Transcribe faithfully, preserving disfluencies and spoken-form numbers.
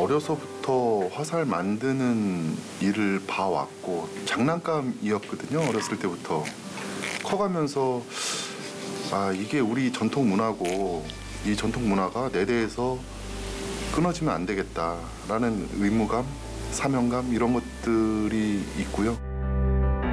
어려서부터 화살 만드는 일을 봐왔고 장난감이었거든요. 어렸을 때부터. 커가면서 아 이게 우리 전통 문화고 이 전통 문화가 내 대에서 끊어지면 안 되겠다라는 의무감, 사명감 이런 것들이 있고요.